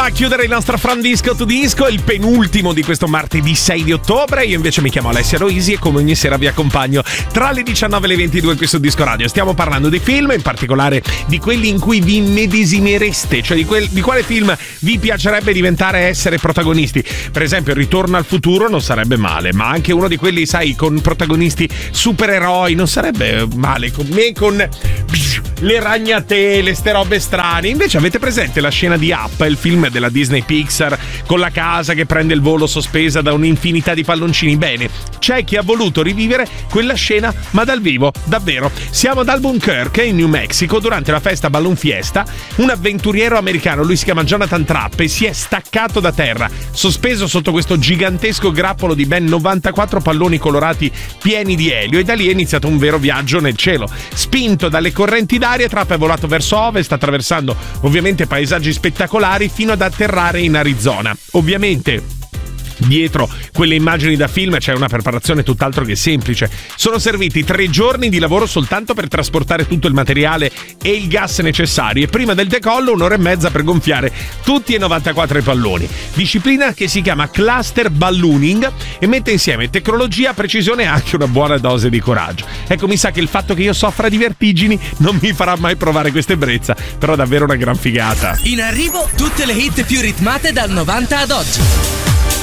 a chiudere il nostro From Disco to Disco, il penultimo di questo martedì 6 di ottobre. Io invece mi chiamo Alessia Roisi e come ogni sera vi accompagno tra le 19 e le 22 qui su Disco Radio. Stiamo parlando di film, in particolare di quelli in cui vi immedesimereste, cioè di quale film vi piacerebbe essere protagonisti. Per esempio Ritorno al futuro non sarebbe male, ma anche uno di quelli, sai, con protagonisti supereroi non sarebbe male. Con le ragnatele, ste robe strane. Invece avete presente la scena di Up, il film della Disney Pixar con la casa che prende il volo sospesa da un'infinità di palloncini? Bene, c'è chi ha voluto rivivere quella scena ma dal vivo, davvero. Siamo ad Albuquerque in New Mexico durante la festa Balloon Fiesta. Un avventuriero americano, lui si chiama Jonathan Trapp, e si è staccato da terra, sospeso sotto questo gigantesco grappolo di ben 94 palloni colorati pieni di elio, e da lì è iniziato un vero viaggio nel cielo. Spinto dalle correnti d'aria, Trapp è volato verso ovest, attraversando ovviamente paesaggi spettacolari fino ad atterrare in Arizona. Ovviamente dietro quelle immagini da film c'è una preparazione tutt'altro che semplice. Sono serviti 3 giorni di lavoro soltanto per trasportare tutto il materiale e il gas necessari, e prima del decollo 1 ora e mezza per gonfiare tutti e 94 i palloni. Disciplina che si chiama cluster ballooning e mette insieme tecnologia, precisione e anche una buona dose di coraggio. Ecco, mi sa che il fatto che io soffra di vertigini non mi farà mai provare questa ebbrezza, però davvero una gran figata. In arrivo tutte le hit più ritmate dal 90 ad oggi.